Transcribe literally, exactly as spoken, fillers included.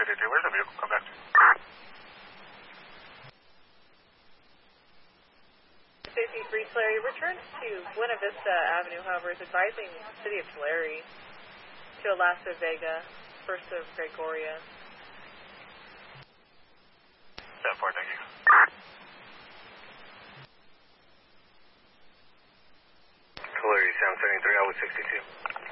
fifty-two, where's the vehicle? Come back. Safety three Tulare returns to Buena Vista Avenue, however, is advising City of Tulare to Alaska Vega, first of Gregoria. seven four, thank you. Tulare seven seventy-three, I was sixty-two.